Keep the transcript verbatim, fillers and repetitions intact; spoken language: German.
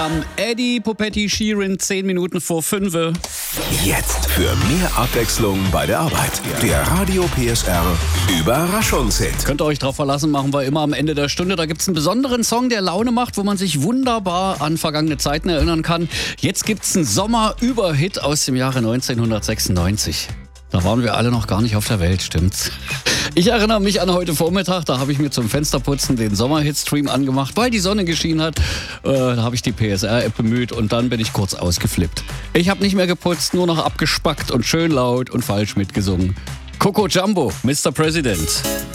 Am Eddie Popetti Sheeran, zehn Minuten vor fünf. Jetzt für mehr Abwechslung bei der Arbeit. Der Radio P S R Überraschungshit. Könnt ihr euch drauf verlassen, machen wir immer am Ende der Stunde. Da gibt es einen besonderen Song, der Laune macht, wo man sich wunderbar an vergangene Zeiten erinnern kann. Jetzt gibt es einen Sommerüberhit aus dem Jahre neunzehnhundertsechsundneunzig. Da waren wir alle noch gar nicht auf der Welt, stimmt's? Ich erinnere mich an heute Vormittag, da habe ich mir zum Fensterputzen den Sommerhit-Stream angemacht, weil die Sonne geschienen hat. Äh, da habe ich die P S R-App bemüht und dann bin ich kurz ausgeflippt. Ich habe nicht mehr geputzt, nur noch abgespackt und schön laut und falsch mitgesungen. Coco Jumbo, Mister President.